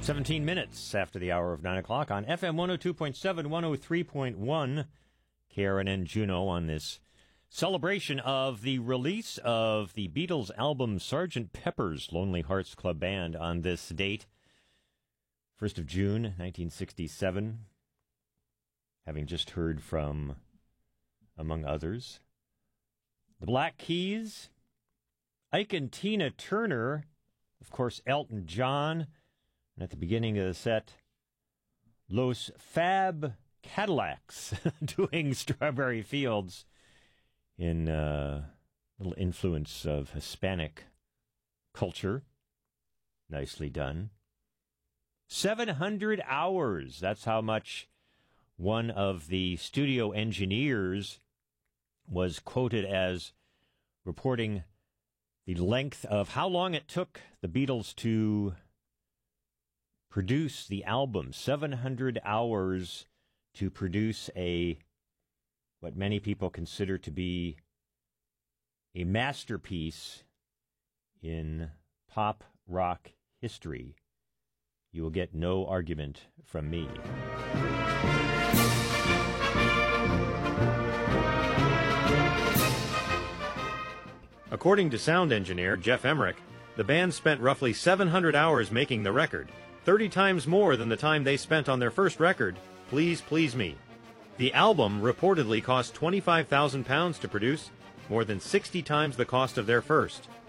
17 minutes after the hour of 9 o'clock on FM 102.7, 103.1, KRNN Juneau on this celebration of the release of the Beatles album Sgt. Pepper's Lonely Hearts Club Band on this date, 1st of June, 1967. Having just heard from, among others, the Black Keys, Ike and Tina Turner, of course, Elton John, and at the beginning of the set, Los Fab Cadillacs doing Strawberry Fields in a little influence of Hispanic culture. Nicely done. 700 hours. That's how much one of the studio engineers was quoted as reporting the length of how long it took the Beatles to produce the album. 700 hours to produce what many people consider to be a masterpiece in pop rock history. You will get no argument from me. According to sound engineer Jeff Emmerich, the band spent roughly 700 hours making the record, 30 times more than the time they spent on their first record, Please Please Me. The album reportedly cost £25,000 to produce, more than 60 times the cost of their first.